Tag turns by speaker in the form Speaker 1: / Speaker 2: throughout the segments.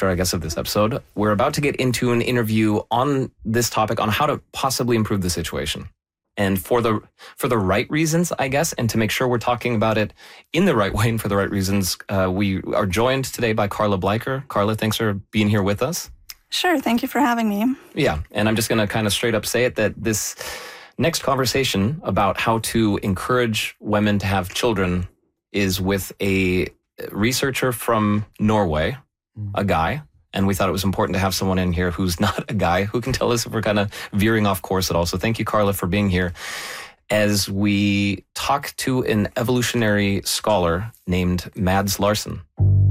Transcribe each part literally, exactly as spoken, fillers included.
Speaker 1: chapter, I guess, of this episode. We're about to get into an interview on this topic, on how to possibly improve the situation. And for the for the right reasons, I guess, and to make sure we're talking about it in the right way and for the right reasons, uh, we are joined today by Carla Bleicher. Carla, thanks for being here with us.
Speaker 2: Sure, thank you for having me.
Speaker 1: Yeah, and I'm just going to kind of straight up say it, that this next conversation about how to encourage women to have children is with a researcher from Norway, a guy, and we thought it was important to have someone in here who's not a guy, who can tell us if we're kind of veering off course at all. So thank you, Carla, for being here as we talk to an evolutionary scholar named Mads Larsen.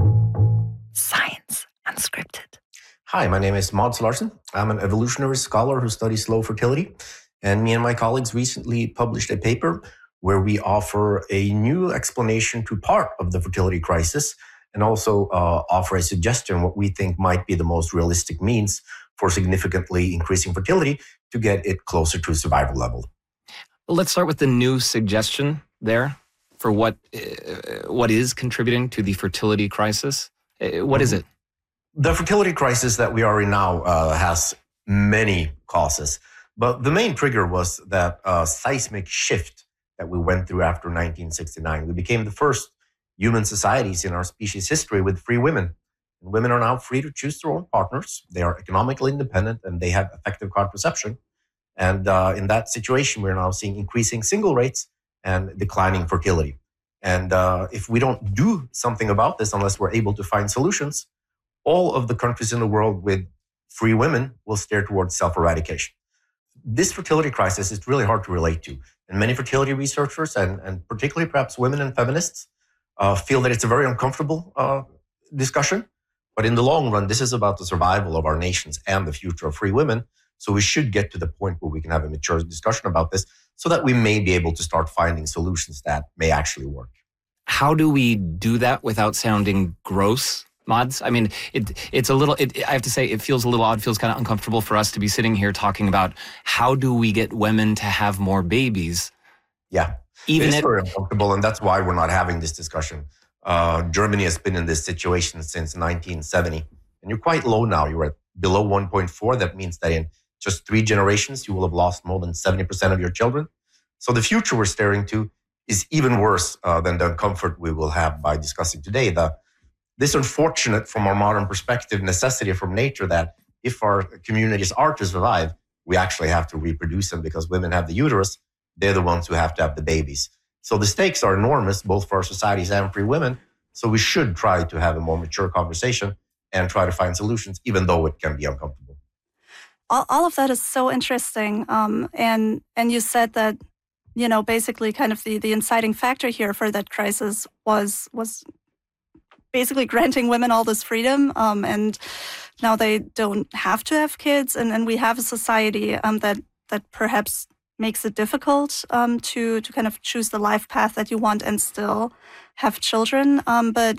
Speaker 2: Science Unscripted.
Speaker 3: Hi, my name is Mads Larsen. I'm an evolutionary scholar who studies low fertility. And me and my colleagues recently published a paper where we offer a new explanation to part of the fertility crisis and also uh, offer a suggestion what we think might be the most realistic means for significantly increasing fertility to get it closer to survival level.
Speaker 1: Let's start with the new suggestion there for what uh, what is contributing to the fertility crisis. Uh, what is it?
Speaker 3: The fertility crisis that we are in now uh, has many causes, but the main trigger was that uh, seismic shift that we went through after nineteen sixty-nine. We became the first human societies in our species history with free women. And women are now free to choose their own partners. They are economically independent and they have effective contraception. And uh, in that situation, we're now seeing increasing single rates and declining fertility. And uh, if we don't do something about this, unless we're able to find solutions, all of the countries in the world with free women will steer towards self-eradication. This fertility crisis is really hard to relate to. And many fertility researchers, and, and particularly perhaps women and feminists, uh, feel that it's a very uncomfortable uh, discussion. But in the long run, this is about the survival of our nations and the future of free women. So we should get to the point where we can have a mature discussion about this so that we may be able to start finding solutions that may actually work.
Speaker 1: How do we do that without sounding gross? Mads? I mean, it, it's a little, it, I have to say, it feels a little odd, feels kind of uncomfortable for us to be sitting here talking about how do we get women to have more babies?
Speaker 3: Yeah,
Speaker 1: Even
Speaker 3: it's
Speaker 1: if,
Speaker 3: very uncomfortable, and that's why we're not having this discussion. Uh, Germany has been in this situation since nineteen seventy, and you're quite low now. You're at below one point four. That means that in just three generations, you will have lost more than seventy percent of your children. So the future we're staring to is even worse uh, than the comfort we will have by discussing today. The This unfortunate, from our modern perspective, necessity from nature that if our communities are to survive, we actually have to reproduce them because women have the uterus. They're the ones who have to have the babies. So the stakes are enormous, both for our societies and free women. So we should try to have a more mature conversation and try to find solutions, even though it can be uncomfortable.
Speaker 2: All, all of that is so interesting. Um, and and you said that, you know, basically kind of the, the inciting factor here for that crisis was was basically granting women all this freedom, um, and now they don't have to have kids, and, and we have a society um, that that perhaps makes it difficult um, to to kind of choose the life path that you want and still have children. Um, but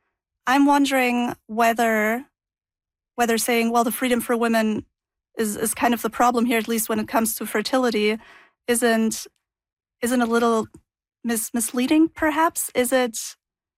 Speaker 2: I'm wondering whether whether saying, well, the freedom for women is is kind of the problem here, at least when it comes to fertility, isn't isn't a little mis- misleading, perhaps? Is it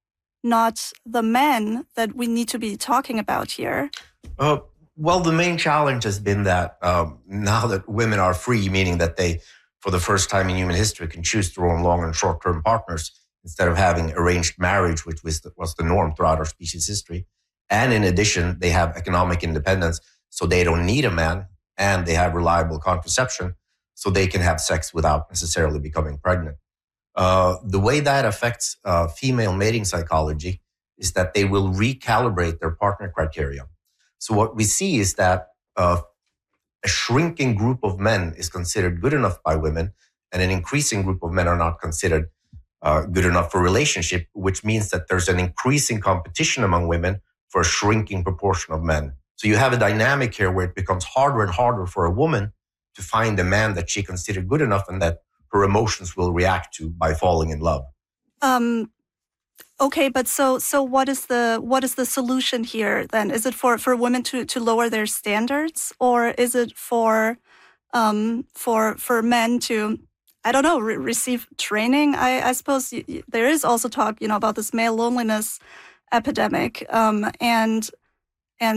Speaker 2: not the men that we need to be talking about here?
Speaker 3: Uh, well, the main challenge has been that um, now that women are free, meaning that they, for the first time in human history, can choose their own long and short-term partners instead of having arranged marriage, which was the, was the norm throughout our species history. And in addition, they have economic independence, so they don't need a man, and they have reliable contraception, so they can have sex without necessarily becoming pregnant. Uh, the way that affects uh, female mating psychology is that they will recalibrate their partner criteria. So what we see is that uh, a shrinking group of men is considered good enough by women, and an increasing group of men are not considered uh, good enough for relationship, which means that there's an increasing competition among women for a shrinking proportion of men. So you have a dynamic here where it becomes harder and harder for a woman to find a man that she considered good enough and that her emotions will react to by falling in love.
Speaker 2: Um, okay, but so so what is the what is the solution here then? Is it for, for women to, to lower their standards, or is it for um, for for men to, I don't know, re- receive training? I, I suppose y- y- there is also talk, you know, about this male loneliness epidemic, um, and